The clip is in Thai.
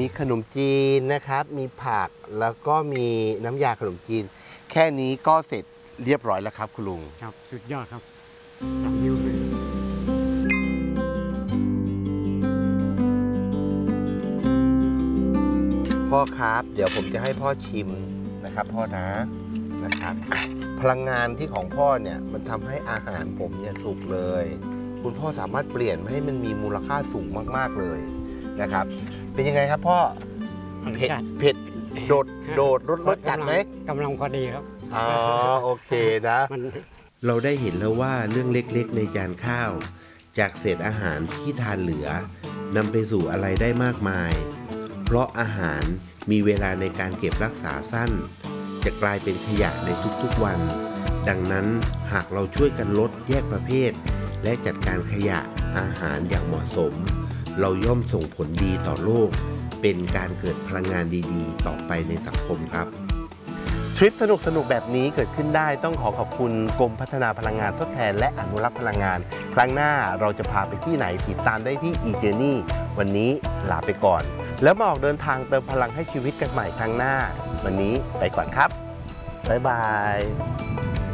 มีขนมจีนนะครับมีผักแล้วก็มีน้ำยาขนมจีนแค่นี้ก็เสร็จเรียบร้อยแล้วครับคุณลุงครับสุดยอดครับ3 นิ้วเลยพ่อครับเดี๋ยวผมจะให้พ่อชิมนะครับพ่อนะครับพลังงานที่ของพ่อเนี่ยมันทำให้อาหารผมเนี่ยสุกเลยคุณพ่อสามารถเปลี่ยนให้มันมีมูลค่าสูงมากๆเลยนะครับเป็นยังไงครับพ่อเผ็ดโดดรสจัดไหมกำลังพอดีครับอ๋อโอเคนะเราได้เห็นแล้วว่าเรื่องเล็กๆในจานข้าวจากเศษอาหารที่ทานเหลือนำไปสู่อะไรได้มากมายเพราะอาหารมีเวลาในการเก็บรักษาสั้นจะกลายเป็นขยะในทุกๆวันดังนั้นหากเราช่วยกันลดแยกประเภทและจัดการขยะอาหารอย่างเหมาะสมเราย่อมส่งผลดีต่อโลกเป็นการเกิดพลังงานดีๆต่อไปในสังคมครับทริปสนุกแบบนี้เกิดขึ้นได้ต้องขอบคุณกรมพัฒนาพลังงานทดแทนและอนุรักษ์พลังงานครั้งหน้าเราจะพาไปที่ไหนติดตามได้ที่ eJourney วันนี้ลาไปก่อนแล้วมาออกเดินทางเติมพลังให้ชีวิตกันใหม่ครั้งหน้าวันนี้ไปก่อนครับบ๊ายบาย